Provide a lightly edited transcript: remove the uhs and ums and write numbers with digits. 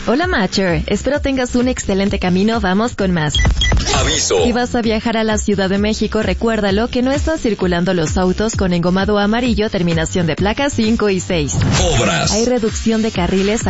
Hola Matcher, espero tengas un excelente camino, vamos con más. Aviso. Si vas a viajar a la Ciudad de México, recuérdalo que no están circulando los autos con engomado amarillo, terminación de placas 5 y 6. Obras. Hay reducción de carriles